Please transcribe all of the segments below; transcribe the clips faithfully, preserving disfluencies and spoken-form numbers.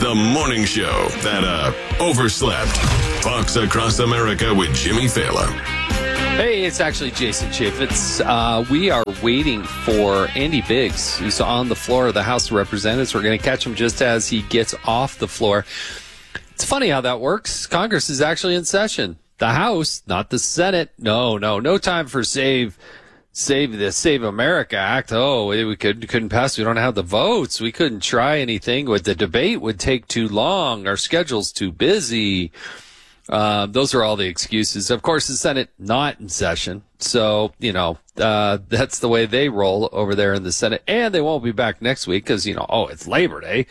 The morning show that uh, overslept. Fox Across America with Jimmy Fallon. Hey, it's actually Jason Chaffetz. Uh, we are waiting for Andy Biggs, who's on the floor of the House of Representatives. We're going to catch him just as he gets off the floor. It's funny how that works. Congress is actually in session. The House, not the Senate. No, no, no time for save Save the Save America Act. Oh, we could, couldn't pass. We don't have the votes. We couldn't try anything. The debate would take too long. Our schedule's too busy. Uh, those are all the excuses. Of course, the Senate not in session. So, you know, uh, that's the way they roll over there in the Senate. And they won't be back next week because, you know, oh, it's Labor Day.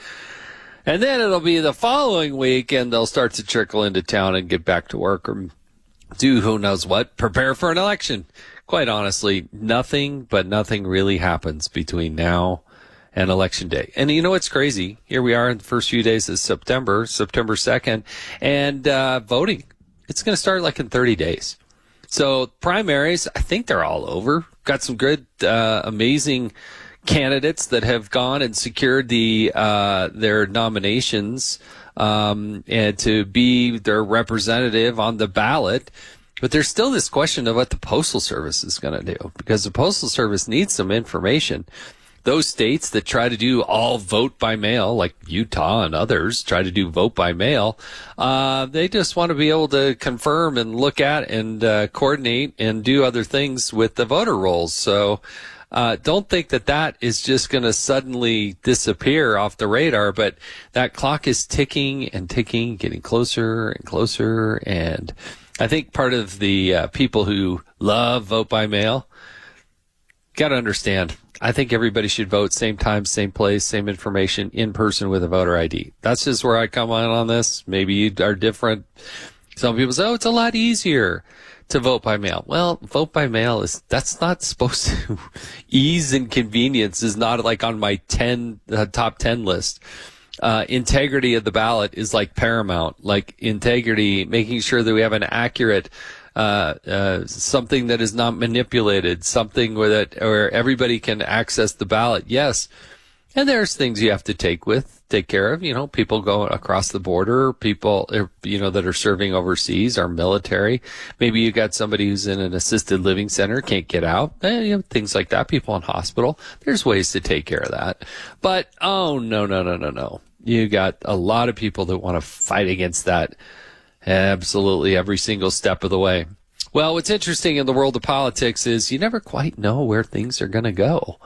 And then it'll be the following week and they'll start to trickle into town and get back to work or do who knows what, prepare for an election. Quite honestly, nothing but nothing really happens between now and Election Day. And you know what's crazy? Here we are in the first few days of September, September second, and uh, voting. It's going to start like in thirty days. So primaries, I think they're all over. Got some good, uh, amazing candidates that have gone and secured the uh, their nominations um, and to be their representative on the ballot. But there's still this question of what the Postal Service is going to do, because the Postal Service needs some information. Those states that try to do all vote by mail, like Utah and others try to do vote by mail, uh, they just want to be able to confirm and look at and uh, coordinate and do other things with the voter rolls. So uh, don't think that that is just going to suddenly disappear off the radar, but that clock is ticking and ticking, getting closer and closer. And I think part of the uh, people who love vote by mail got to understand, I think everybody should vote same time, same place, same information, in person with a voter I D. That's just where I come on on this. Maybe you are different. Some people say, oh, it's a lot easier to vote by mail. Well, vote by mail is, that's not supposed to, ease and convenience is not like on my ten, uh, top ten list. Uh, integrity of the ballot is like paramount, like integrity, making sure that we have an accurate, uh, uh, something that is not manipulated, something where that, where everybody can access the ballot. Yes. And there's things you have to take with, take care of, you know, people go across the border, people, you know, that are serving overseas, our military. Maybe you got somebody who's in an assisted living center, can't get out, eh, you know, things like that, people in hospital. There's ways to take care of that. But, oh, no, no, no, no, no. You got a lot of people that want to fight against that absolutely every single step of the way. Well, what's interesting in the world of politics is you never quite know where things are going to go,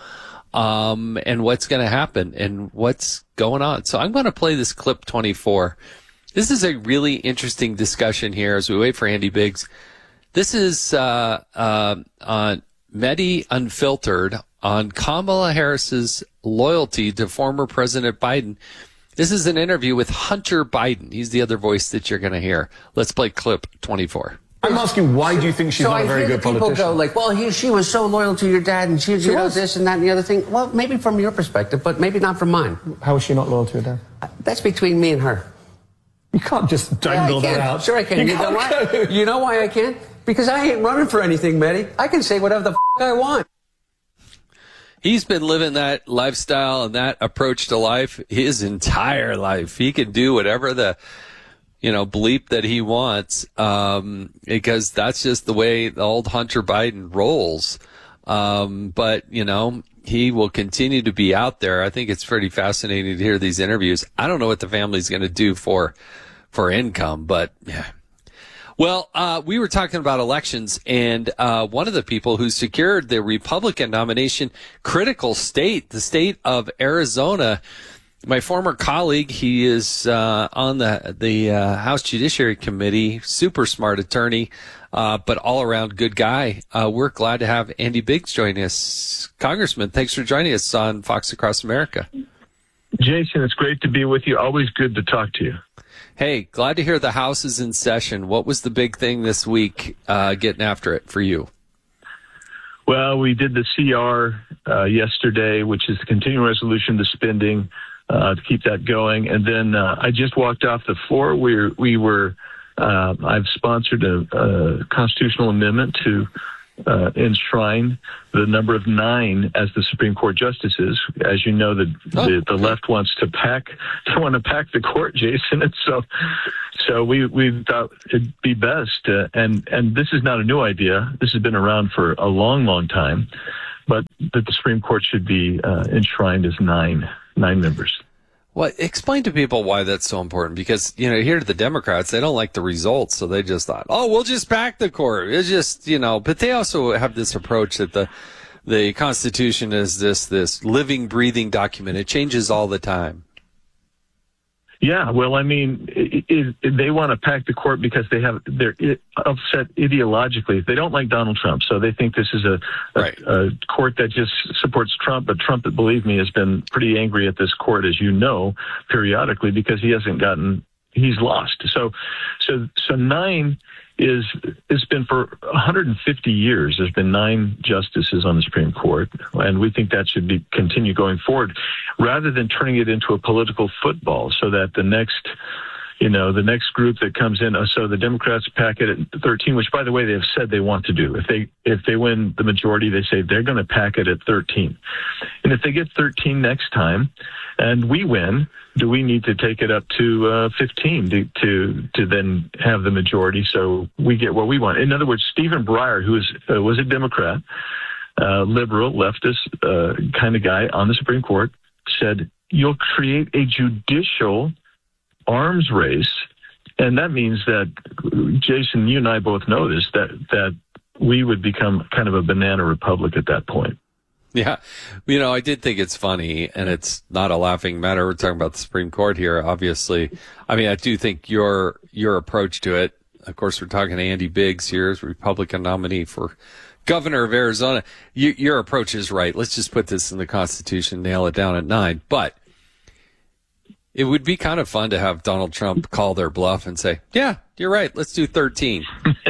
um, and what's going to happen and what's going on. So I'm going to play this clip twenty-four. This is a really interesting discussion here as we wait for Andy Biggs. This is uh, uh, on Medi Unfiltered on Kamala Harris's loyalty to former President Biden. This is an interview with Hunter Biden. He's the other voice that you're going to hear. Let's play clip twenty-four. I'm asking, why do you think she's so not I a very hear good people politician? Go like, well, he, she was so loyal to your dad, and she, She you know, was. this and that and the other thing. Well, maybe from your perspective, but maybe not from mine. How is she not loyal to your dad? Uh, That's between me and her. You can't just dangle yeah, I that can. out. Sure I can. You, You, know can't why? go. You know why I can't? Because I ain't running for anything, Medi. I can say whatever the f*** I want. He's been living that lifestyle and that approach to life his entire life. He can do whatever the, you know, bleep that he wants, um, because that's just the way the old Hunter Biden rolls. Um, but, you know, he will continue to be out there. I think it's pretty fascinating to hear these interviews. I don't know what the family's going to do for, for income, but yeah. Well, uh, we were talking about elections, and uh, one of the people who secured the Republican nomination, critical state, the state of Arizona, my former colleague, he is uh, on the the uh, House Judiciary Committee, super smart attorney, uh, but all-around good guy. Uh, we're glad to have Andy Biggs joining us. Congressman, thanks for joining us on Fox Across America. Jason, it's great to be with you. Always good to talk to you. Hey, glad to hear the House is in session. What was the big thing this week uh, getting after it for you? Well, we did the C R uh, yesterday, which is the continuing resolution to spending, uh, to keep that going. And then uh, I just walked off the floor. We were, we were uh, I've sponsored a, a constitutional amendment to uh, enshrine the number of nine as the Supreme Court justices. As you know, the oh, the, the okay. left wants to pack, they want to pack the court, Jason, and so so we we thought it'd be best. Uh, and and this is not a new idea. This has been around for a long, long time, but that the Supreme Court should be uh, enshrined as nine nine members. Well, explain to people why that's so important, because, you know, here to the Democrats, they don't like the results, so they just thought, oh, we'll just pack the court. It's just, you know, but they also have this approach that the the Constitution is this this living, breathing document. It changes all the time. Yeah, well, I mean, it, it, they want to pack the court because they have they're upset ideologically. They don't like Donald Trump, so they think this is a, a, right. a court that just supports Trump. But Trump, believe me, has been pretty angry at this court, as you know, periodically, because he hasn't gotten he's lost. So, so, so nine is it's been for one hundred fifty years. There's been nine justices on the Supreme Court, and we think that should be continue going forward, rather than turning it into a political football, so that the next, you know, the next group that comes in. So the Democrats pack it at thirteen, which, by the way, they have said they want to do. If they if they win the majority, they say they're going to pack it at thirteen, and if they get thirteen next time, and we win, do we need to take it up to uh, fifteen to, to to then have the majority so we get what we want? In other words, Stephen Breyer, who is, uh, was a Democrat, uh, liberal, leftist uh, kind of guy on the Supreme Court, said, you'll create a judicial arms race. And that means that, Jason, you and I both know this, that, that we would become kind of a banana republic at that point. Yeah. You know, I did think it's funny, and it's not a laughing matter. We're talking about the Supreme Court here, obviously. I mean, I do think your your approach to it, of course, we're talking to Andy Biggs here, as Republican nominee for governor of Arizona. You, your approach is right. Let's just put this in the Constitution, nail it down at nine. But it would be kind of fun to have Donald Trump call their bluff and say, yeah, you're right, let's do thirteen.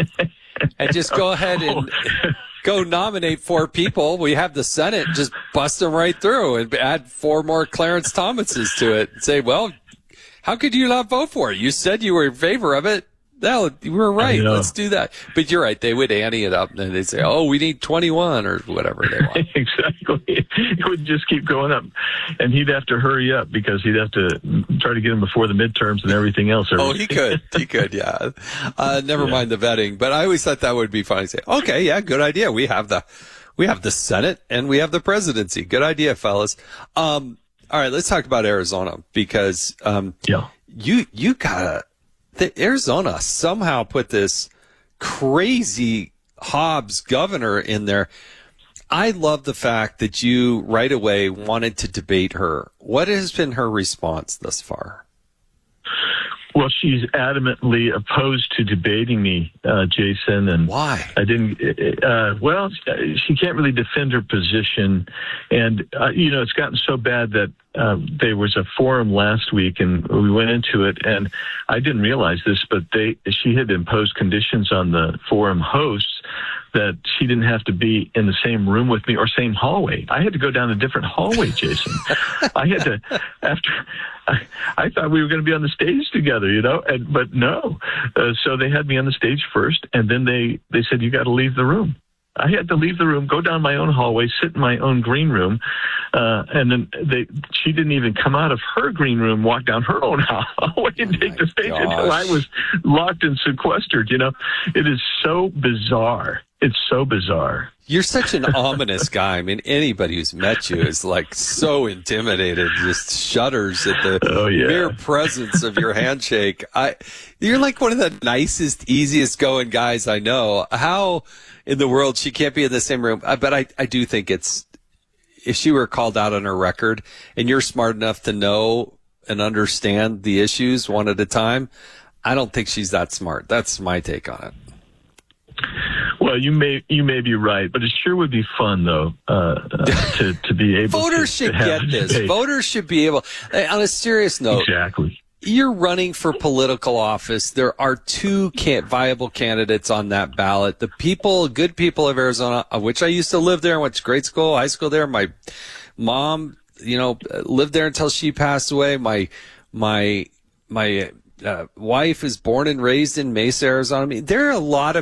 And just go ahead and go nominate four people. We have the Senate, just bust them right through and add four more Clarence Thomases to it and say, well, how could you not vote for it? You said you were in favor of it. No, you were right. Let's do that. But you're right. They would ante it up and they'd say, oh, we need twenty-one or whatever they want. Exactly. It would just keep going up. And he'd have to hurry up because he'd have to try to get him before the midterms and everything else. Oh, he could. He could, yeah. Uh, never yeah. mind the vetting. But I always thought that would be fun. Say, okay, yeah, good idea. We have the, we have the Senate and we have the presidency. Good idea, fellas. Um, all right, let's talk about Arizona because, um, yeah. you, you gotta, The Arizona somehow put this crazy Hobbs governor in there. I love the fact that you right away wanted to debate her. What has been her response thus far? Well, she's adamantly opposed to debating me, uh, Jason. And why? I didn't. Uh, well, she can't really defend her position, and uh, you know, it's gotten so bad that uh, there was a forum last week, and we went into it, and I didn't realize this, but they she had imposed conditions on the forum hosts that she didn't have to be in the same room with me or same hallway. I had to go down a different hallway, Jason. I had to, after, I, I thought we were going to be on the stage together, you know, and, but no. Uh, so they had me on the stage first, and then they, they said, you got to leave the room. I had to leave the room, go down my own hallway, sit in my own green room, uh, and then they, she didn't even come out of her green room, walk down her own hallway and oh take the stage gosh. until I was locked and sequestered, you know. It is so bizarre. It's so bizarre. You're such an ominous guy. I mean, anybody who's met you is like so intimidated, just shudders at the oh, yeah. mere presence of your handshake. I, you're like one of the nicest, easiest going guys I know. How in the world she can't be in the same room? But I, I do think it's, if she were called out on her record and you're smart enough to know and understand the issues one at a time, I don't think she's that smart. That's my take on it. Well, you may you may be right, but it sure would be fun though uh, uh, to to be able. Voters to, should to get this. Debate. Voters should be able. On a serious note, exactly. You're running for political office. There are two can- viable candidates on that ballot. The people, good people of Arizona, of which I used to live there, went to grade school, high school there. My mom, you know, lived there until she passed away. My my my uh, wife is born and raised in Mesa, Arizona. I mean, there are a lot of.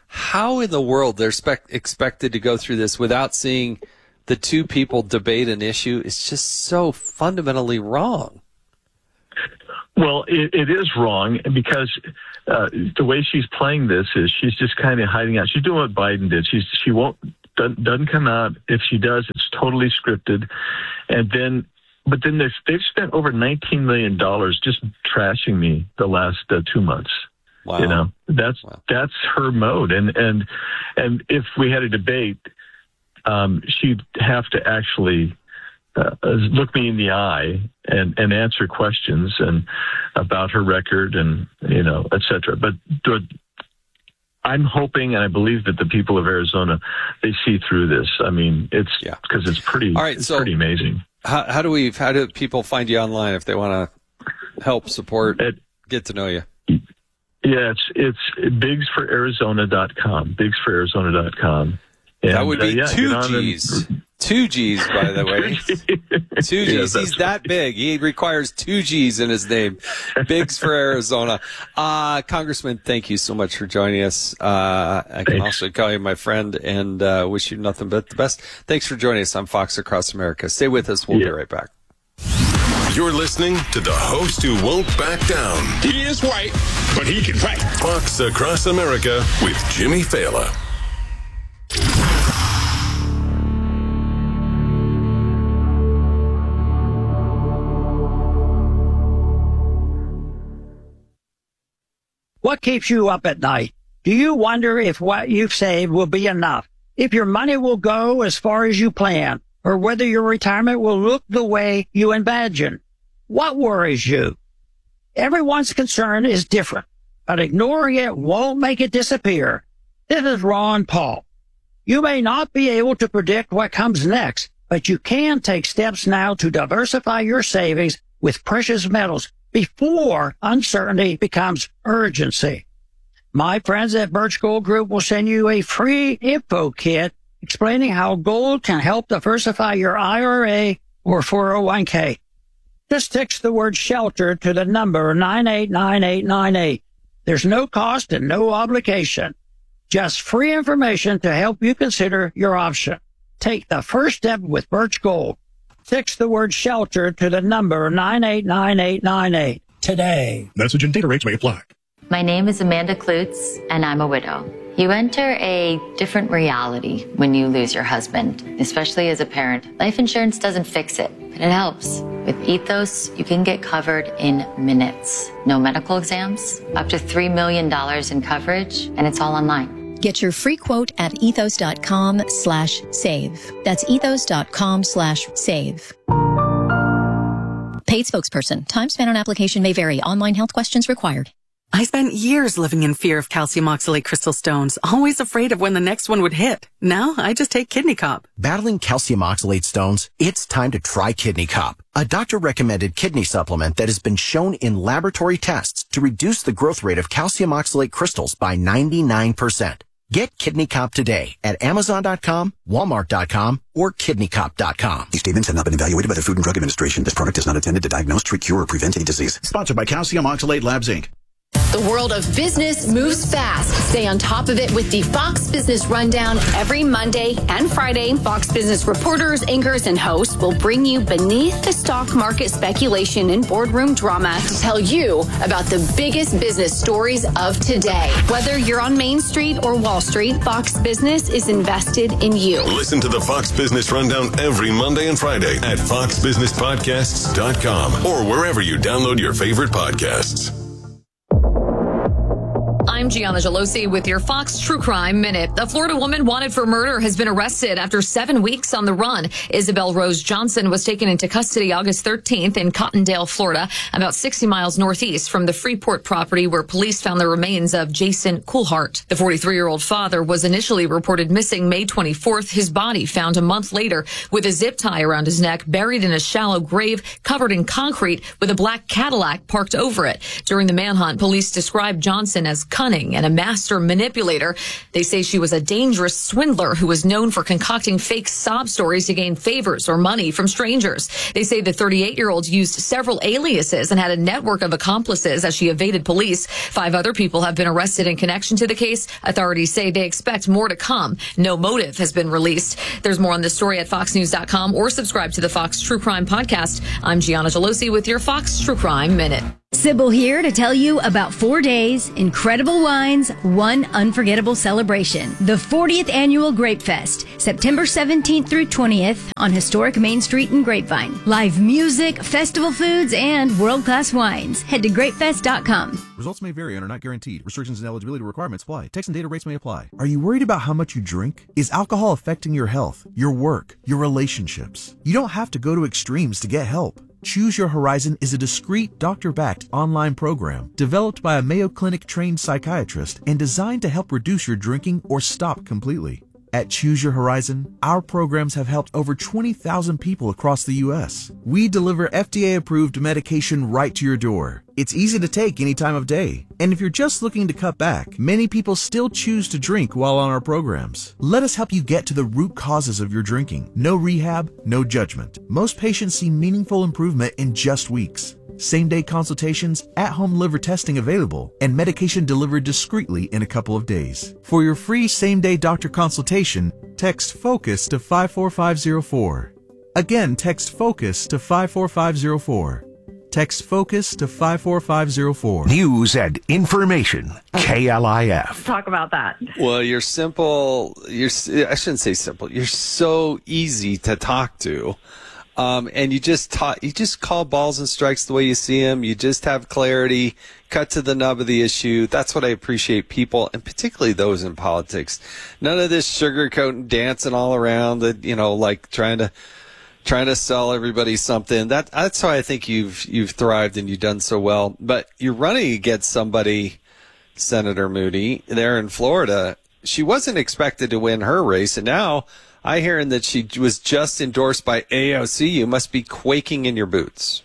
how in the world they're spec- expected to go through this without seeing the two people debate an issue is just so fundamentally wrong. Well, it, it is wrong because uh, the way she's playing this is she's just kind of hiding out. She's doing what Biden did. She's she won't doesn't, doesn't come out. If she does, it's totally scripted. And then, but then they've they've spent over nineteen million dollars just trashing me the last uh, two months. Wow. You know, that's Wow. that's her mode. And and and if we had a debate, um, she'd have to actually uh, look me in the eye and, and answer questions and about her record and, you know, et cetera. But I'm hoping and I believe that the people of Arizona, they see through this. I mean, it's because yeah. it's pretty, All right, it's so pretty amazing. How, how do we, how do people find you online if they want to help, support, At, get to know you? Yeah, it's, it's bigs for arizona dot com, bigs for arizona dot com. And, that would be uh, yeah, two G's. And... Two G's, by the way. Two G's. Yes, He's that big. He requires two G's in his name. Bigs for Arizona. Uh, Congressman, thank you so much for joining us. Uh, I can Thanks. also call you my friend and uh, wish you nothing but the best. Thanks for joining us on Fox Across America. Stay with us. We'll yeah. be right back. You're listening to the host who won't back down. He is white, but he can fight. Fox Across America with Jimmy Failla. What keeps you up at night? Do you wonder if what you've saved will be enough? If your money will go as far as you plan? Or whether your retirement will look the way you imagine? What worries you? Everyone's concern is different, but ignoring it won't make it disappear. This is Ron Paul. You may not be able to predict what comes next, but you can take steps now to diversify your savings with precious metals before uncertainty becomes urgency. My friends at Birch Gold Group will send you a free info kit explaining how gold can help diversify your I R A or four oh one k. Just text the word shelter to the number nine eight nine eight nine eight. There's no cost and no obligation. Just free information to help you consider your option. Take the first step with Birch Gold. Text the word shelter to the number nine eight nine eight nine eight today. Message and data rates may apply. My name is Amanda Klutz, and I'm a widow. You enter a different reality when you lose your husband, especially as a parent. Life insurance doesn't fix it, but it helps. With Ethos, you can get covered in minutes. No medical exams, up to three million dollars in coverage, and it's all online. Get your free quote at ethos.com slash save. That's ethos.com slash save. Paid spokesperson. Time spent on application may vary. Online health questions required. I spent years living in fear of calcium oxalate crystal stones, always afraid of when the next one would hit. Now I just take Kidney Cop. Battling calcium oxalate stones? It's time to try Kidney Cop, a doctor-recommended kidney supplement that has been shown in laboratory tests to reduce the growth rate of calcium oxalate crystals by ninety-nine percent. Get Kidney Cop today at amazon dot com, walmart dot com, or kidney cop dot com. These statements have not been evaluated by the Food and Drug Administration. This product is not intended to diagnose, treat, cure, or prevent any disease. Sponsored by Calcium Oxalate Labs, Incorporated. The world of business moves fast. Stay on top of it with the Fox Business Rundown every Monday and Friday. Fox Business reporters, anchors, and hosts will bring you beneath the stock market speculation and boardroom drama to tell you about the biggest business stories of today. Whether you're on Main Street or Wall Street, Fox Business is invested in you. Listen to the Fox Business Rundown every Monday and Friday at fox business podcasts dot com or wherever you download your favorite podcasts. I'm Gianna Gelosi with your Fox True Crime Minute. A Florida woman wanted for murder has been arrested after seven weeks on the run. Isabel Rose Johnson was taken into custody August thirteenth in Cottondale, Florida, about sixty miles northeast from the Freeport property where police found the remains of Jason Coolhart. The forty-three-year-old father was initially reported missing May twenty-fourth. His body found a month later with a zip tie around his neck, buried in a shallow grave covered in concrete with a black Cadillac parked over it. During the manhunt, police described Johnson as cunning cunning and a master manipulator. They say she was a dangerous swindler who was known for concocting fake sob stories to gain favors or money from strangers. They say the thirty-eight-year-old used several aliases and had a network of accomplices as she evaded police. Five other people have been arrested in connection to the case. Authorities say they expect more to come. No motive has been released. There's more on this story at fox news dot com or subscribe to the Fox True Crime Podcast. I'm Gianna Gelosi with your Fox True Crime Minute. Sybil here to tell you about four days, incredible wines, one unforgettable celebration. The fortieth Annual Grape Fest, September seventeenth through twentieth on historic Main Street in Grapevine. Live music, festival foods, and world-class wines. Head to grapefest dot com. Results may vary and are not guaranteed. Restrictions and eligibility requirements apply. Text and data rates may apply. Are you worried about how much you drink? Is alcohol affecting your health, your work, your relationships? You don't have to go to extremes to get help. Choose Your Horizon is a discreet, doctor-backed online program developed by a Mayo Clinic-trained psychiatrist and designed to help reduce your drinking or stop completely. At Choose Your Horizon, our programs have helped over twenty thousand people across the U S. We deliver F D A-approved medication right to your door. It's easy to take any time of day. And if you're just looking to cut back, many people still choose to drink while on our programs. Let us help you get to the root causes of your drinking. No rehab, no judgment. Most patients see meaningful improvement in just weeks. Same-day consultations, at-home liver testing available, and medication delivered discreetly in a couple of days. For your free same-day doctor consultation, text FOCUS to five four five zero four. Again, text FOCUS to five four five zero four. Text FOCUS to five four five zero four. News and information. K L I F. Talk about that. Well, you're simple. You're, I shouldn't say simple. You're so easy to talk to. Um, and you just talk, you just call balls and strikes the way you see them. You just have clarity, cut to the nub of the issue. That's what I appreciate people, and particularly those in politics. None of this sugarcoating, dancing all around, that, you know, like trying to trying to sell everybody something. That that's why I think you've you've thrived and you've done so well. But you're running against somebody, Senator Moody, there in Florida. She wasn't expected to win her race, and now I hearing that she was just endorsed by A O C. You must be quaking in your boots.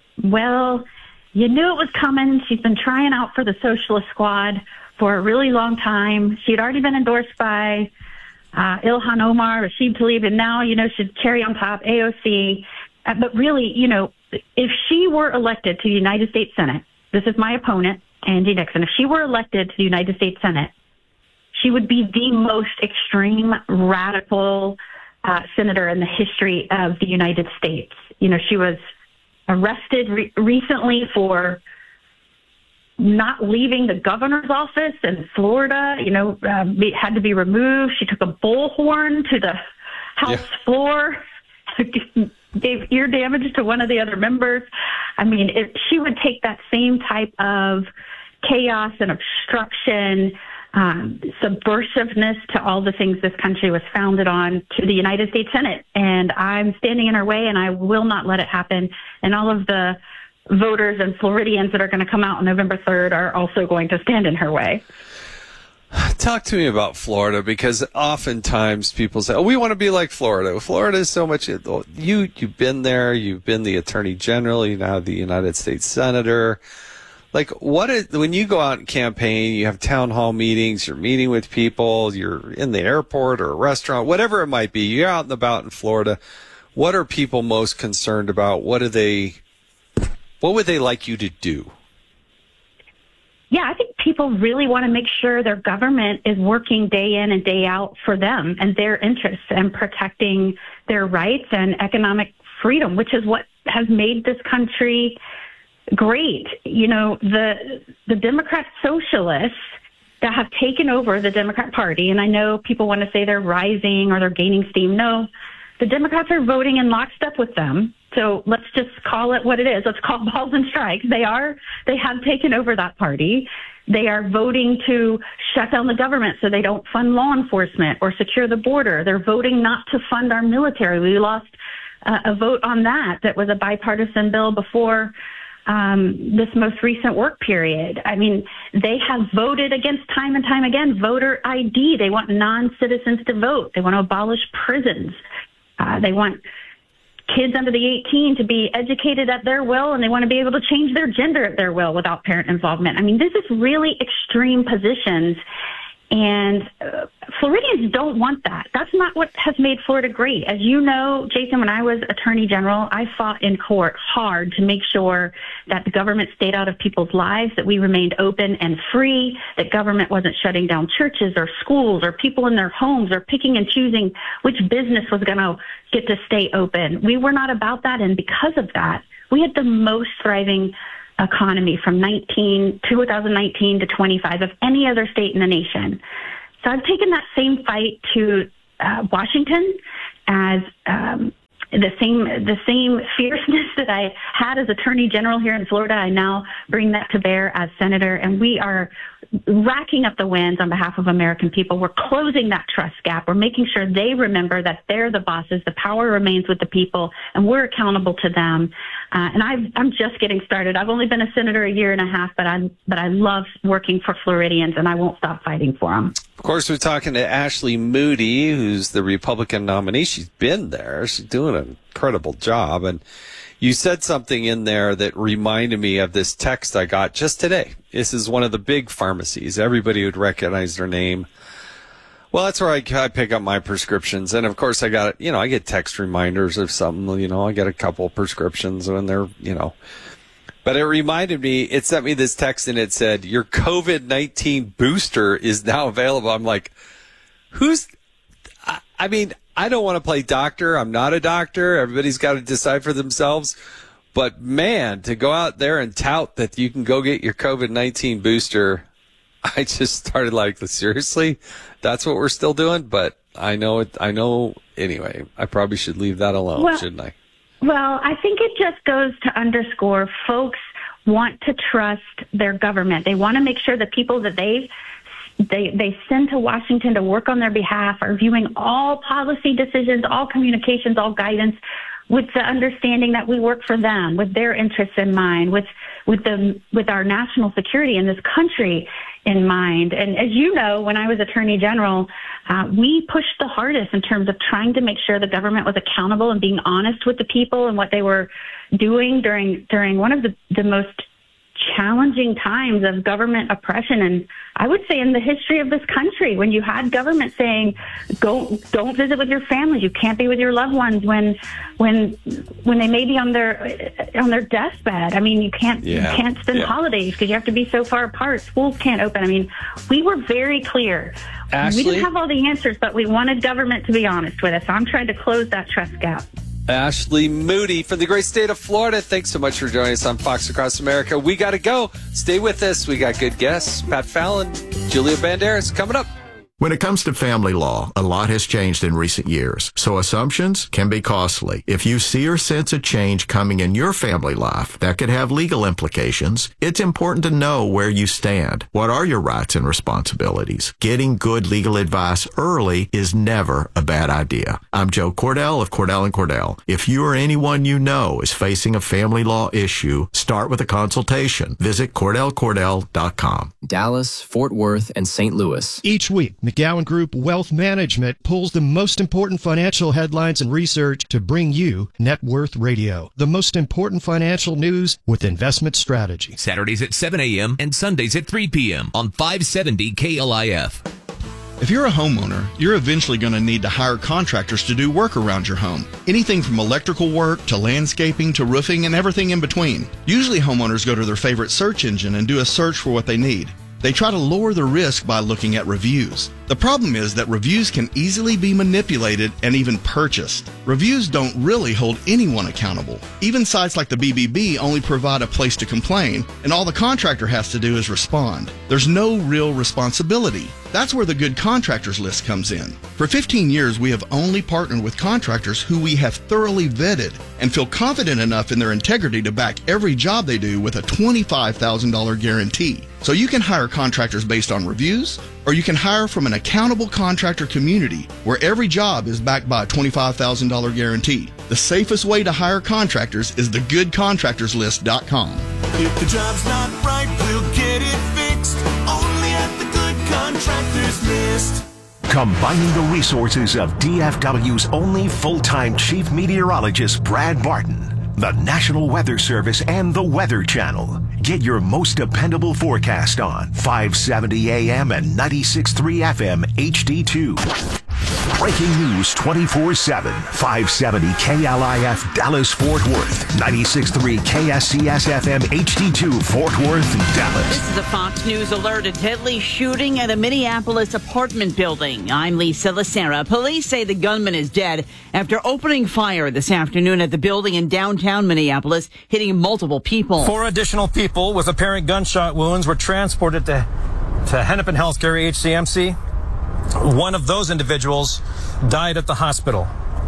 Well, you knew it was coming. She's been trying out for the Socialist Squad for a really long time. She had already been endorsed by uh, Ilhan Omar, Rashid Tlaib, and now, you know, she'd cherry on top, A O C. Uh, but really, you know, if she were elected to the United States Senate, this is my opponent, Angie Nixon, if she were elected to the United States Senate, she would be the most extreme, radical uh, senator in the history of the United States. You know, she was arrested re- recently for not leaving the governor's office in Florida, you know, um, be, had to be removed. She took a bullhorn to the House yeah. floor, gave ear damage to one of the other members. I mean, if she would take that same type of chaos and obstruction, Um, subversiveness to all the things this country was founded on to the United States Senate. And I'm standing in her way, and I will not let it happen. And all of the voters and Floridians that are going to come out on November third are also going to stand in her way. Talk to me about Florida, because oftentimes people say, oh, we want to be like Florida. Florida is so much. You, you've been there. You've been the attorney general. You're now the United States senator. Like, what is, when you go out and campaign, you have town hall meetings, you're meeting with people, you're in the airport or a restaurant, whatever it might be, you're out and about in Florida. What are people most concerned about? What do they, what would they like you to do? Yeah, I think people really want to make sure their government is working day in and day out for them and their interests and protecting their rights and economic freedom, which is what has made this country great. You know, the the Democrat socialists that have taken over the Democrat Party, and I know people want to say they're rising or they're gaining steam. No, the Democrats are voting in lockstep with them. So let's just call it what it is. Let's call balls and strikes. They are, they have taken over that party. They are voting to shut down the government so they don't fund law enforcement or secure the border. They're voting not to fund our military. We lost uh, a vote on that. That was a bipartisan bill before um, this most recent work period. I mean, they have voted against time and time again voter I D. They want non-citizens to vote. They want to abolish prisons. Uh, they want kids under the eighteen to be educated at their will, and they want to be able to change their gender at their will without parent involvement. I mean, this is really extreme positions. And uh, Floridians don't want that. That's not what has made Florida great. As you know, Jason, when I was Attorney General, I fought in court hard to make sure that the government stayed out of people's lives, that we remained open and free, that government wasn't shutting down churches or schools or people in their homes or picking and choosing which business was going to get to stay open. We were not about that. And because of that, we had the most thriving economy from nineteen, two thousand nineteen to twenty-five of any other state in the nation. So I've taken that same fight to uh, Washington as um, the same the same fierceness that I had as Attorney General here in Florida. I now bring that to bear as Senator, and we are racking up the wins on behalf of American people. We're closing that trust gap. We're making sure they remember that they're the bosses. The power remains with the people, and we're accountable to them. Uh, and I've, I'm just getting started. I've only been a senator a year and a half, but I but I love working for Floridians, and I won't stop fighting for them. Of course, we're talking to Ashley Moody, who's the Republican nominee. She's been there. She's doing an incredible job. And you said something in there that reminded me of this text I got just today. This is one of the big pharmacies. Everybody would recognize their name. Well, that's where I, I pick up my prescriptions. And, of course, I got, you know, I get text reminders of something. You know, I get a couple prescriptions when they're, you know. But it reminded me, it sent me this text and it said, your COVID nineteen booster is now available. I'm like, who's, I, I mean, I don't want to play doctor. I'm not a doctor. Everybody's got to decide for themselves. But, man, to go out there and tout that you can go get your COVID nineteen booster, I just started like, seriously? That's what we're still doing? But I know it. I know, anyway, I probably should leave that alone, well, shouldn't I? Well, I think it just goes to underscore folks want to trust their government. They want to make sure that people that they they they send to Washington to work on their behalf are viewing all policy decisions, all communications, all guidance with the understanding that we work for them, with their interests in mind, with with the with our national security in this country in mind. And as you know, when I was Attorney General, uh, we pushed the hardest in terms of trying to make sure the government was accountable and being honest with the people and what they were doing during during one of the, the most challenging times of government oppression, and I would say in the history of this country, when you had government saying, "Go, don't visit with your families. You can't be with your loved ones when, when, when they may be on their on their deathbed. I mean, you can't yeah. you can't spend yeah. holidays because you have to be so far apart. Schools can't open. I mean, we were very clear. Ashley? We didn't have all the answers, but we wanted government to be honest with us. So I'm trying to close that trust gap. Ashley Moody from the great state of Florida. Thanks so much for joining us on Fox Across America. We got to go. Stay with us. We got good guests. Pat Fallon, Julia Banderas coming up. When it comes to family law, a lot has changed in recent years, so assumptions can be costly. If you see or sense a change coming in your family life that could have legal implications, it's important to know where you stand. What are your rights and responsibilities? Getting good legal advice early is never a bad idea. I'm Joe Cordell of Cordell and Cordell. If you or anyone you know is facing a family law issue, start with a consultation. Visit Cordell Cordell dot com. Dallas, Fort Worth, and Saint Louis. Each week, McGowan Group Wealth Management pulls the most important financial headlines and research to bring you Net Worth Radio, the most important financial news with investment strategy. Saturdays at seven a.m. and Sundays at three p.m. on five seventy K L I F. If you're a homeowner, you're eventually going to need to hire contractors to do work around your home. Anything from electrical work to landscaping to roofing and everything in between. Usually homeowners go to their favorite search engine and do a search for what they need. They try to lower the risk by looking at reviews. The problem is that reviews can easily be manipulated and even purchased. Reviews don't really hold anyone accountable. Even sites like the B B B only provide a place to complain, and all the contractor has to do is respond. There's no real responsibility. That's where the Good Contractors list comes in. For fifteen years, we have only partnered with contractors who we have thoroughly vetted and feel confident enough in their integrity to back every job they do with a twenty-five thousand dollars guarantee. So you can hire contractors based on reviews, or you can hire from an accountable contractor community where every job is backed by a twenty-five thousand dollars guarantee. The safest way to hire contractors is the good contractors list dot com. If the job's not right, we'll get it fixed. Only at the Good Contractors List. Combining the resources of D F W's only full-time chief meteorologist, Brad Barton, the National Weather Service, and the Weather Channel. Get your most dependable forecast on five seventy A M and ninety-six point three F M H D two. Breaking news twenty-four seven. five seventy K L I F Dallas Fort Worth. ninety-six point three K S C S F M H D two Fort Worth, Dallas. This is a Fox News alert. A deadly shooting at a Minneapolis apartment building. I'm Lisa Lacera. Police say the gunman is dead after opening fire this afternoon at the building in downtown Minneapolis, hitting multiple people. Four additional people with apparent gunshot wounds were transported to, to Hennepin Healthcare H C M C. One of those individuals died at the hospital.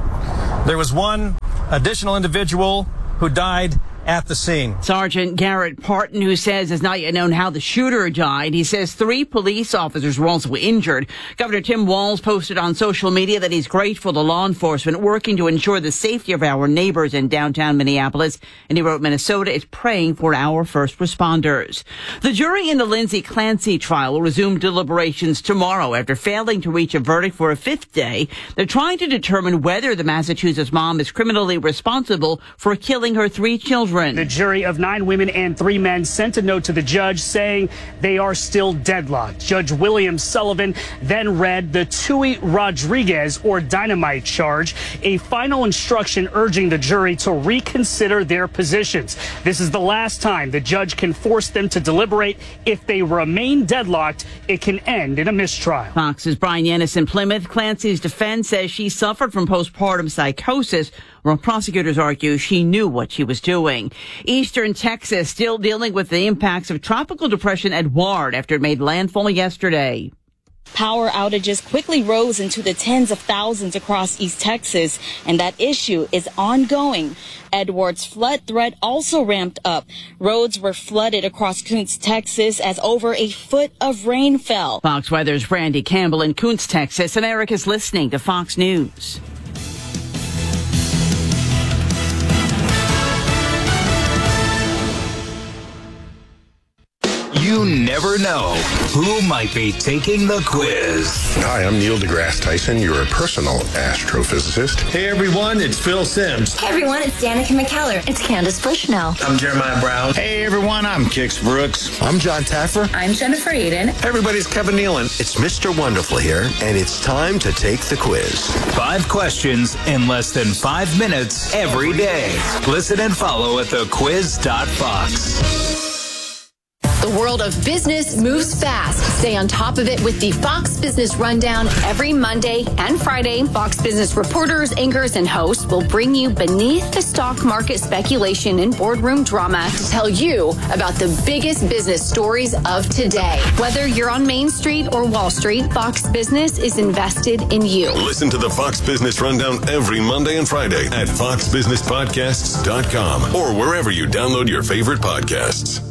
There was one additional individual who died at the scene. Sergeant Garrett Parton, who says it's not yet known how the shooter died. He says three police officers were also injured. Governor Tim Walz posted on social media that he's grateful to law enforcement working to ensure the safety of our neighbors in downtown Minneapolis. And he wrote, Minnesota is praying for our first responders. The jury in the Lindsay Clancy trial will resume deliberations tomorrow after failing to reach a verdict for a fifth day. They're trying to determine whether the Massachusetts mom is criminally responsible for killing her three children. The jury of nine women and three men sent a note to the judge saying they are still deadlocked. Judge William Sullivan then read the Tui Rodriguez or dynamite charge, a final instruction urging the jury to reconsider their positions. This is the last time the judge can force them to deliberate. If they remain deadlocked, it can end in a mistrial. Fox's Brian Yanis in Plymouth. Clancy's defense says she suffered from postpartum psychosis, while prosecutors argue she knew what she was doing. Eastern Texas still dealing with the impacts of Tropical Depression Edouard after it made landfall yesterday. Power outages quickly rose into the tens of thousands across East Texas, and that issue is ongoing. Edward's flood threat also ramped up. Roads were flooded across Kuntz, Texas, as over a foot of rain fell. Fox Weather's Brandy Campbell in Kuntz, Texas, and Eric is listening to Fox News. You never know who might be taking the quiz. Hi, I'm Neil deGrasse Tyson, your personal astrophysicist. Hey everyone, it's Phil Sims. Hey everyone, it's Danica McKellar. It's Candace Bushnell. I'm Jeremiah Brown. Hey everyone, I'm Kix Brooks. I'm John Taffer. I'm Jennifer Aiden. Hey everybody's Kevin Nealon. It's Mister Wonderful here, and it's time to take the quiz. Five questions in less than five minutes every day. Listen and follow at the quiz dot fox. The world of business moves fast. Stay on top of it with the Fox Business Rundown every Monday and Friday. Fox Business reporters, anchors, and hosts will bring you beneath the stock market speculation and boardroom drama to tell you about the biggest business stories of today. Whether you're on Main Street or Wall Street, Fox Business is invested in you. Listen to the Fox Business Rundown every Monday and Friday at fox business podcasts dot com or wherever you download your favorite podcasts.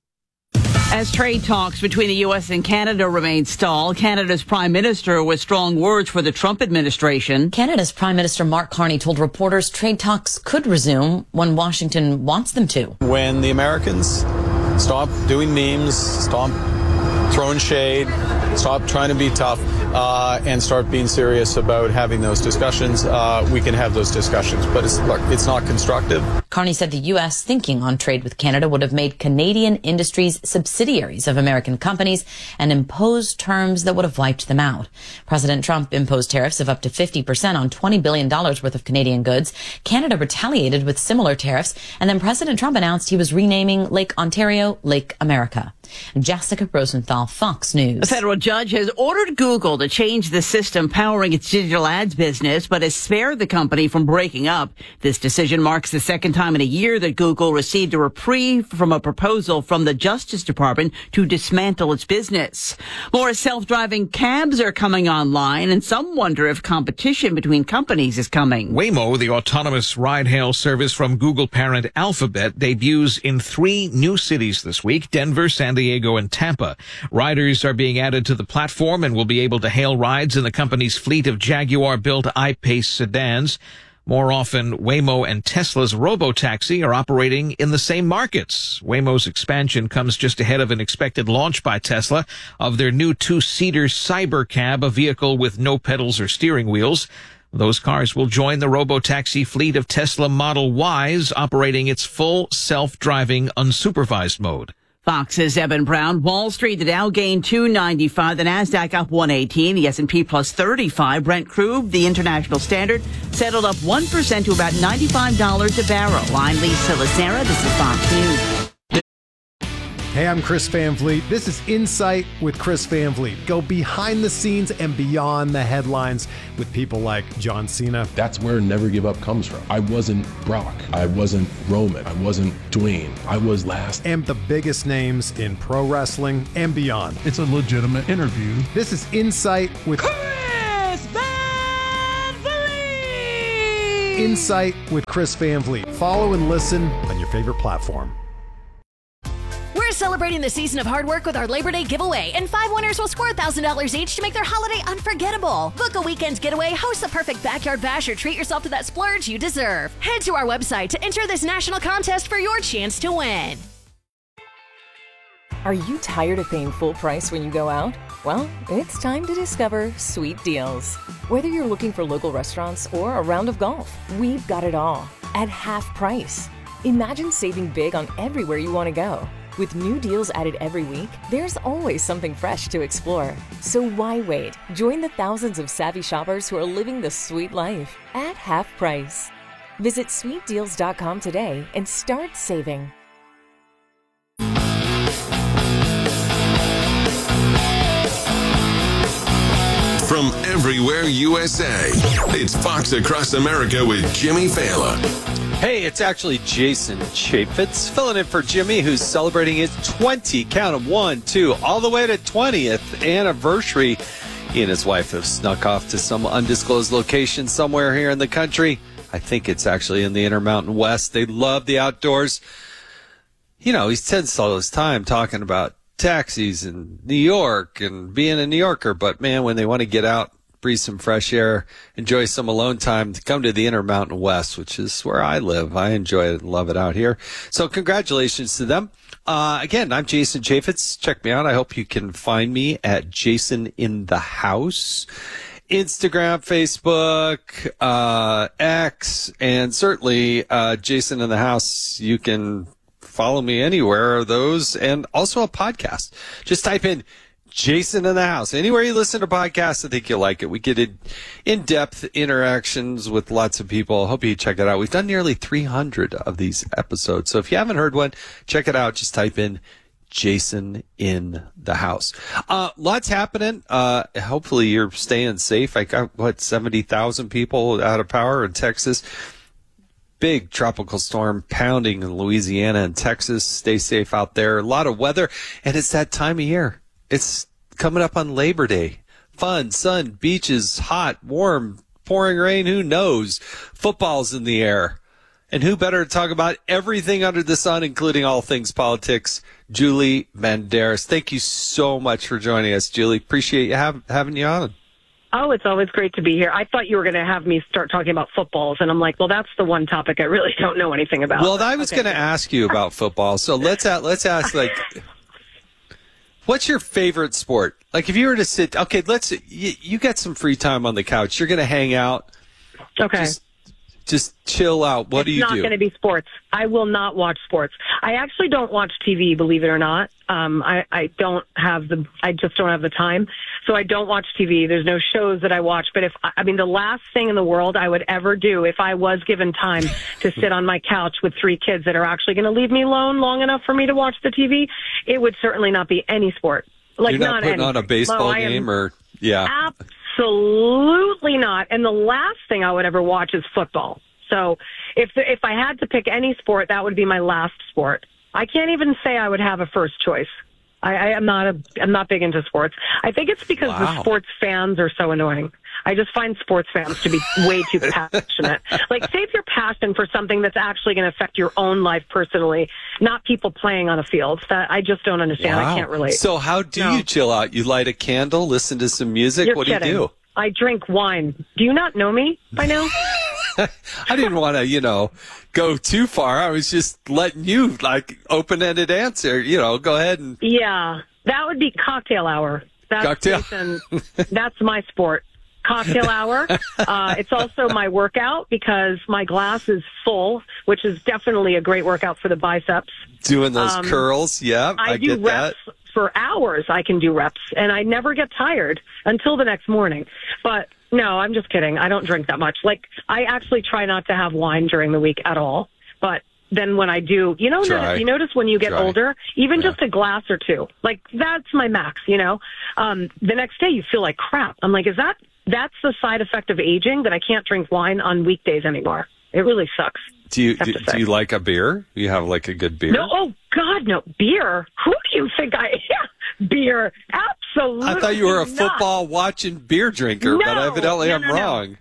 As trade talks between the U S and Canada remain stalled, Canada's Prime Minister with strong words for the Trump administration. Canada's Prime Minister Mark Carney told reporters trade talks could resume when Washington wants them to. When the Americans stop doing memes, stop throwing shade, stop trying to be tough, uh, and start being serious about having those discussions, uh, we can have those discussions. But it's, look, it's not constructive. Carney said the U S thinking on trade with Canada would have made Canadian industries subsidiaries of American companies and imposed terms that would have wiped them out. President Trump imposed tariffs of up to fifty percent on twenty billion dollars worth of Canadian goods. Canada retaliated with similar tariffs, and then President Trump announced he was renaming Lake Ontario Lake America. Jessica Rosenthal, Fox News. A federal judge has ordered Google to change the system powering its digital ads business, but has spared the company from breaking up. This decision marks the second time in a year that Google received a reprieve from a proposal from the Justice Department to dismantle its business. More self-driving cabs are coming online, and some wonder if competition between companies is coming. Waymo, the autonomous ride-hail service from Google parent Alphabet, debuts in three new cities this week: Denver, San Diego, and Tampa. Riders are being added to the platform and will be able to hail rides in the company's fleet of Jaguar-built I-Pace sedans. More often, Waymo and Tesla's robotaxi are operating in the same markets. Waymo's expansion comes just ahead of an expected launch by Tesla of their new two-seater Cybercab, a vehicle with no pedals or steering wheels. Those cars will join the robotaxi fleet of Tesla Model Ys, operating its full self-driving unsupervised mode. Fox's Evan Brown. Wall Street, the Dow gained two ninety-five, the Nasdaq up one eighteen, the S and P plus thirty-five. Brent crude, the international standard, settled up one percent to about ninety-five dollars a barrel. I'm Lisa Lacera. This is Fox News. Hey, I'm Chris Van Vliet. This is Insight with Chris Van Vliet. Go behind the scenes and beyond the headlines with people like John Cena. That's where Never Give Up comes from. I wasn't Brock. I wasn't Roman. I wasn't Dwayne. I was last. And the biggest names in pro wrestling and beyond. It's a legitimate interview. This is Insight with Chris Van Vliet. Insight with Chris Van Vliet. Follow and listen on your favorite platform. We're celebrating the season of hard work with our Labor Day giveaway, and five winners will score one thousand dollars each to make their holiday unforgettable. Book a weekend getaway, host the perfect backyard bash, or treat yourself to that splurge you deserve. Head to our website to enter this national contest for your chance to win. Are you tired of paying full price when you go out? Well, it's time to discover Sweet Deals. Whether you're looking for local restaurants or a round of golf, we've got it all at half price. Imagine saving big on everywhere you want to go. With new deals added every week, there's always something fresh to explore. So why wait? Join the thousands of savvy shoppers who are living the sweet life at half price. Visit sweet deals dot com today and start saving. From everywhere U S A, it's Fox Across America with Jimmy Fallon. Hey, it's actually Jason Chaffetz filling in for Jimmy, who's celebrating his twenty, count of one, two, all the way to twentieth anniversary. He and his wife have snuck off to some undisclosed location somewhere here in the country. I think it's actually in the Intermountain West. They love the outdoors. You know, he spends all his time talking about taxis in New York and being a New Yorker, but man, when they want to get out, breathe some fresh air, enjoy some alone time, to come to the Intermountain West, which is where I live. I enjoy it and love it out here. So congratulations to them. Uh, again, I'm Jason Chaffetz. Check me out. I hope you can find me at Jason in the House. Instagram, Facebook, uh, X, and certainly uh, Jason in the House. You can follow me anywhere of those, and also a podcast. Just type in Jason in the House. Anywhere you listen to podcasts, I think you'll like it. We get in, in-depth interactions with lots of people. I hope you check it out. We've done nearly three hundred of these episodes. So if you haven't heard one, check it out. Just type in Jason in the House. Uh, lots happening. Uh, hopefully you're staying safe. I got, what, seventy thousand people out of power in Texas. Big tropical storm pounding in Louisiana and Texas. Stay safe out there. A lot of weather. And it's that time of year. It's coming up on Labor Day. Fun, sun, beaches, hot, warm, pouring rain, who knows? Football's in the air. And who better to talk about everything under the sun, including all things politics? Julie Banderas. Thank you so much for joining us, Julie. Appreciate you have, having you on. Oh, it's always great to be here. I thought you were going to have me start talking about footballs, and I'm like, well, that's the one topic I really don't know anything about. Well, I was okay. going to ask you about football, so let's uh, let's ask, like, what's your favorite sport? Like, if you were to sit, okay, let's, you, you got some free time on the couch. You're going to hang out. Okay. Just, just chill out. What it's do you do? It's not going to be sports. I will not watch sports. I actually don't watch T V, believe it or not. Um, I, I don't have the, I just don't have the time. So I don't watch T V. There's no shows that I watch. But if, I mean, the last thing in the world I would ever do if I was given time to sit on my couch with three kids that are actually going to leave me alone long enough for me to watch the T V, it would certainly not be any sport. Like, You're not, not putting any. on a baseball no, game or, yeah. Absolutely not. And the last thing I would ever watch is football. So if if I had to pick any sport, that would be my last sport. I can't even say I would have a first choice. I, I am not a I'm not big into sports. I think it's because Wow. the sports fans are so annoying. I just find sports fans to be way too passionate. Like, save your passion for something that's actually going to affect your own life personally, not people playing on a field. That I just don't understand. Wow. I can't relate. So how do No. you chill out? You light a candle, listen to some music? You're what kidding. do you do? I drink wine. Do you not know me by now? I didn't want to, you know, go too far. I was just letting you, like, open-ended answer. You know, go ahead and... Yeah, that would be cocktail hour. That's Cocktail. Jason, that's my sport. Cocktail hour. Uh, it's also my workout because my glass is full, which is definitely a great workout for the biceps. Doing those Um, curls, yeah, I, I, do get that. reps for hours. I can do reps, and I never get tired until the next morning. But no, I'm just kidding. I don't drink that much. Like, I actually try not to have wine during the week at all. But then when I do, you know, Try. notice, you notice when you get Try. older, even Yeah. just a glass or two, like that's my max, you know, um, the next day you feel like crap. I'm like, is that, that's the side effect of aging that I can't drink wine on weekdays anymore. It really sucks. Do you I have do, to say. do you like a beer? You have like a good beer? No, oh God, no. Beer? Who do you think I am? Beer? Absolutely I thought you were a not. football watching beer drinker, but No, evidently no, I'm no, no. wrong.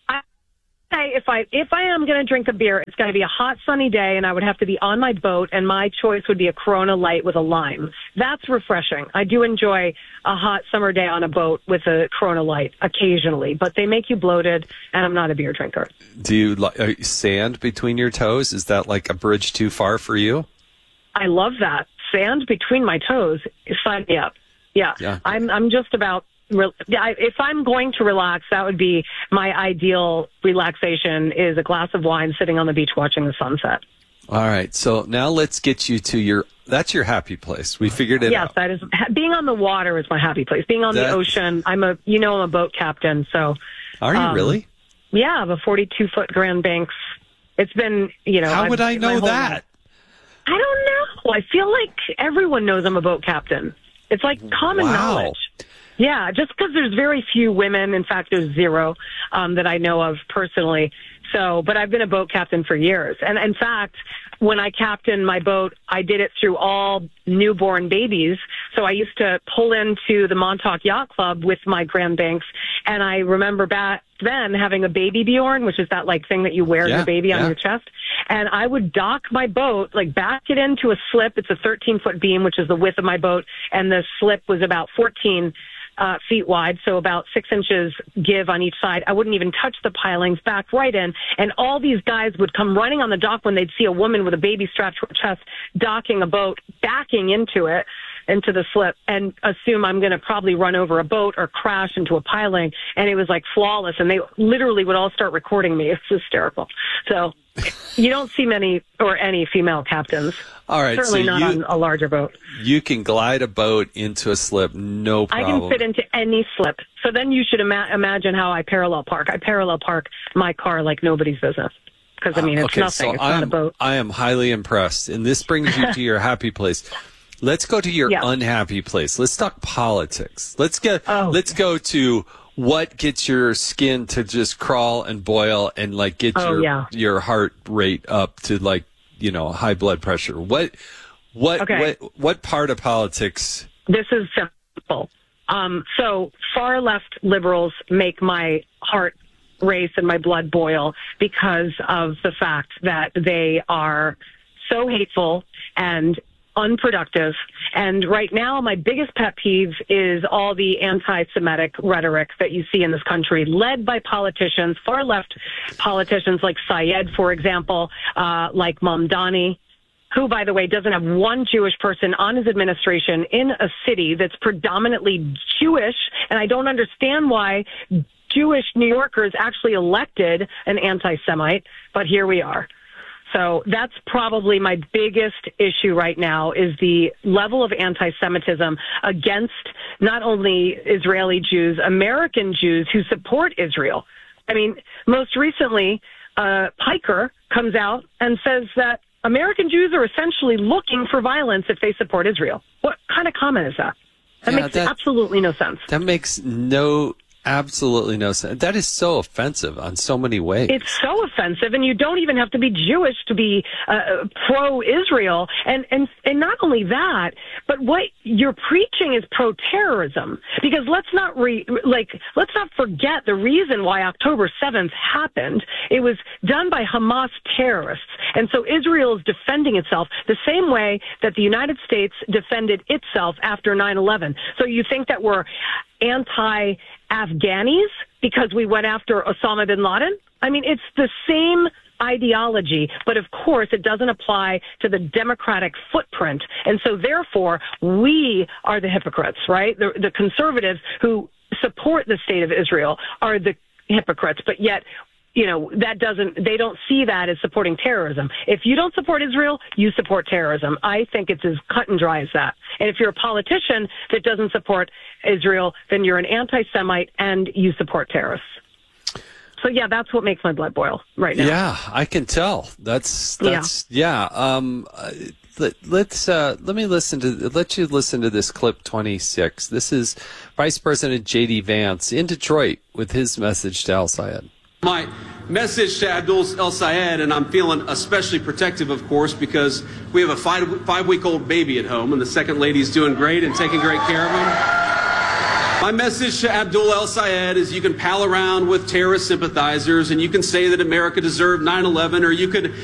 Say if I if I am going to drink a beer, it's going to be a hot sunny day, and I would have to be on my boat, and my choice would be a Corona Light with a lime. That's refreshing. I do enjoy a hot summer day on a boat with a Corona Light occasionally, but they make you bloated, and I'm not a beer drinker. Do you like uh, sand between your toes? Is that like a bridge too far for you? I love that. Sand between my toes. Sign me up. Yeah, Yeah. I'm I'm just about. Re- I- if I'm going to relax, that would be my ideal relaxation is a glass of wine sitting on the beach watching the sunset. All right, so now let's get you to your, that's your happy place. We figured it yes, out. that is, ha- being on the water is my happy place. Being on That- the ocean, I'm a, you know, I'm a boat captain, so. Are you um, really? Yeah, I have a forty-two foot Grand Banks. It's been, you know. How I've- would I my know whole that? life- I don't know. I feel like everyone knows I'm a boat captain. It's like common Wow. knowledge. Yeah, just because there's very few women. In fact, there's zero um, that I know of personally. So, but I've been a boat captain for years. And in fact, when I captained my boat, I did it through all newborn babies. So I used to pull into the Montauk Yacht Club with my Grand Banks. And I remember back then having a baby Bjorn, which is that like thing that you wear Yeah, your baby on yeah. your chest. And I would dock my boat, like back it into a slip. It's a thirteen foot beam, which is the width of my boat. And the slip was about fourteen Uh, feet wide, so about six inches give on each side. I wouldn't even touch the pilings, back right in, and all these guys would come running on the dock when they'd see a woman with a baby strapped to her chest docking a boat, backing into it, into the slip, and assume I'm going to probably run over a boat or crash into a piling, and it was like flawless, and they literally would all start recording me. It's hysterical. So you don't see many or any female captains. All right, Certainly so not you- on a larger boat. You can glide a boat into a slip, no I problem. can fit into any slip. So then you should ima- imagine how I parallel park. I parallel park my car like nobody's business. Because, I mean, it's okay, nothing. so it's I not am, a boat. I am highly impressed, and this brings you to your happy place. Let's go to your Yeah. unhappy place. Let's talk politics. Let's get. Oh. Let's go to what gets your skin to just crawl and boil and like get Oh, your yeah. your heart rate up to like you know high blood pressure. What what Okay. what what part of politics? This is simple. Um, so far left liberals make my heart race and my blood boil because of the fact that they are so hateful and unproductive. And right now, my biggest pet peeve is all the anti-Semitic rhetoric that you see in this country, led by politicians, far left politicians like Syed, for example, uh, like Mamdani, who, by the way, doesn't have one Jewish person on his administration in a city that's predominantly Jewish. And I don't understand why Jewish New Yorkers actually elected an anti-Semite, but here we are. So that's probably my biggest issue right now is the level of anti-Semitism against not only Israeli Jews, American Jews who support Israel. I mean, most recently, uh, Piker comes out and says that American Jews are essentially looking for violence if they support Israel. What kind of comment is that? That Yeah, makes that- absolutely no sense. That makes no absolutely no sense. That is so offensive on so many ways. It's so offensive, and you don't even have to be Jewish to be uh, pro-Israel. And, and and not only that, but what you're preaching is pro-terrorism. Because let's not re, like let's not forget the reason why October seventh happened. It was done by Hamas terrorists, and so Israel is defending itself the same way that the United States defended itself after nine eleven. So you think that we're anti-Afghanis because we went after Osama bin Laden? I mean, it's the same ideology, but of course it doesn't apply to the democratic footprint. And so therefore, we are the hypocrites, right? The, the conservatives who support the state of Israel are the hypocrites, but yet, you know, that doesn't, they don't see that as supporting terrorism. If you don't support Israel, you support terrorism. I think it's as cut and dry as that. And if you're a politician that doesn't support Israel, then you're an anti-Semite and you support terrorists. So yeah, that's what makes my blood boil right now. Yeah, I can tell. That's that's yeah. yeah um, uh, let, let's uh, let me listen to let you listen to this clip twenty-six. This is Vice President J D Vance in Detroit with his message to El-Sayed. My message to Abdul El-Sayed, and I'm feeling especially protective, of course, because we have a five five week old baby at home, and the second lady's doing great and taking great care of him. My message to Abdul El-Sayed is you can pal around with terrorist sympathizers and you can say that America deserved nine eleven, or you could